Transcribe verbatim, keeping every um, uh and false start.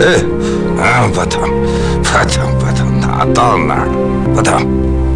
哎，啊，不疼，不疼，不疼，哪到哪儿？不疼。